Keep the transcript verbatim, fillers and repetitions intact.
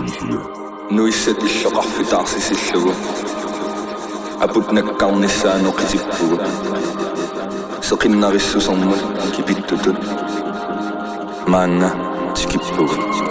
nuissatillaqarfitaarsisillugu aputnakkarnissaanoqitippugu seqinnarissusermut kipittutut maanga tikippugu